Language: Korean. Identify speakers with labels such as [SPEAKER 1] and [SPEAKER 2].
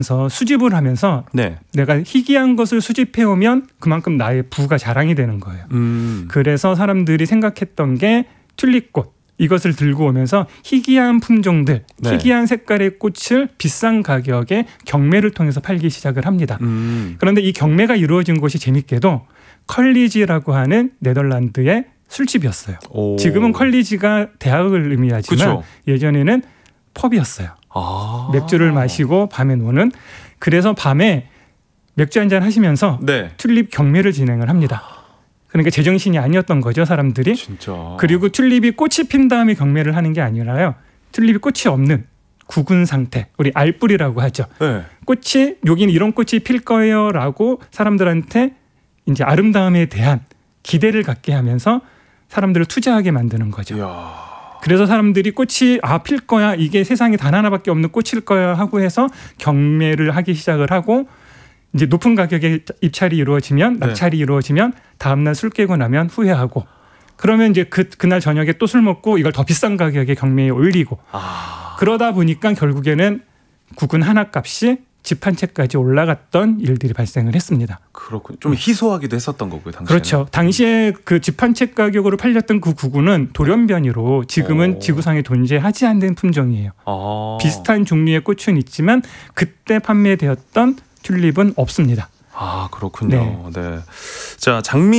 [SPEAKER 1] 그래서 수집을 하면서
[SPEAKER 2] 네.
[SPEAKER 1] 내가 희귀한 것을 수집해 오면 그만큼 나의 부가 자랑이 되는 거예요. 그래서 사람들이 생각했던 게 튤립꽃 이것을 들고 오면서 희귀한 품종들,
[SPEAKER 2] 네.
[SPEAKER 1] 희귀한 색깔의 꽃을 비싼 가격에 경매를 통해서 팔기 시작을 합니다. 그런데 이 경매가 이루어진 곳이 재밌게도 컬리지라고 하는 네덜란드의 술집이었어요.
[SPEAKER 2] 오.
[SPEAKER 1] 지금은 컬리지가 대학을 의미하지만
[SPEAKER 2] 그쵸.
[SPEAKER 1] 예전에는 펍이었어요.
[SPEAKER 2] 아.
[SPEAKER 1] 맥주를 마시고 밤에 노는. 그래서 밤에 맥주 한잔 하시면서
[SPEAKER 2] 네.
[SPEAKER 1] 튤립 경매를 진행을 합니다. 그러니까 제정신이 아니었던 거죠, 사람들이.
[SPEAKER 2] 진짜.
[SPEAKER 1] 그리고 튤립이 꽃이 핀 다음에 경매를 하는 게 아니라요. 튤립이 꽃이 없는 구근 상태, 우리 알뿌리라고 하죠.
[SPEAKER 2] 네.
[SPEAKER 1] 꽃이 여기는 이런 꽃이 필 거예요라고 사람들한테 이제 아름다움에 대한 기대를 갖게 하면서 사람들을 투자하게 만드는 거죠.
[SPEAKER 2] 이야.
[SPEAKER 1] 그래서 사람들이 꽃이 필 거야, 이게 세상에 단 하나밖에 없는 꽃일 거야 하고 해서 경매를 하기 시작을 하고 이제 높은 가격에 입찰이 이루어지면
[SPEAKER 2] 네.
[SPEAKER 1] 낙찰이 이루어지면 다음날 술 깨고 나면 후회하고 그러면 이제 그날 저녁에 또 술 먹고 이걸 더 비싼 가격에 경매에 올리고 그러다 보니까 결국에는 구근 하나 값이 집 한 채까지 올라갔던 일들이 발생을 했습니다.
[SPEAKER 2] 그렇군요. 좀 희소하기도 했었던 거고요, 당시에.
[SPEAKER 1] 그렇죠. 당시에 그 집 한 채 가격으로 팔렸던 그 구근은 돌연변이로 지금은 지구상에 존재하지 않는 품종이에요. 비슷한 종류의 꽃은 있지만 그때 판매되었던 튤립은 없습니다.
[SPEAKER 2] 그렇군요. 네. 자, 장미